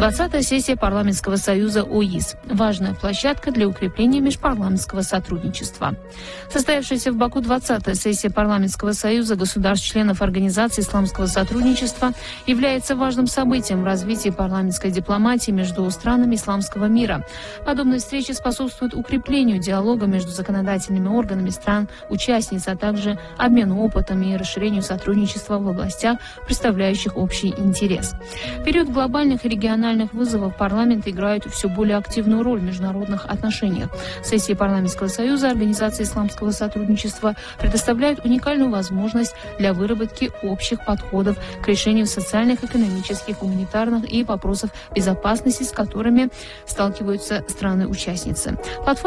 20-я сессия Парламентского союза ОИС. Важная площадка для укрепления межпарламентского сотрудничества. Состоявшаяся в Баку 20-я сессия Парламентского союза государств-членов Организации исламского сотрудничества является важным событием в развитии парламентской дипломатии между странами исламского мира. Подобные встречи способствуют укреплению диалога между законодательными органами стран-участниц, а также обмену опытом и расширению сотрудничества в областях, представляющих общий интерес. В период глобальных и региональных вызовов парламенты играют все более активную роль в международных отношениях. Сессии Парламентского союза Организации исламского сотрудничества предоставляют уникальную возможность для выработки общих подходов к решению социальных, экономических, гуманитарных и вопросов безопасности, с которыми сталкиваются страны-участницы.